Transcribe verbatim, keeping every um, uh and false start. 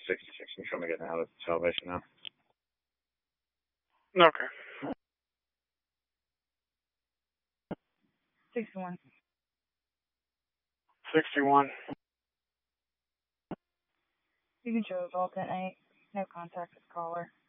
sixty-six. I'm trying to get out of Salvation now. Okay. sixty-one. sixty-one. You can show us all ten eight. No contact with caller.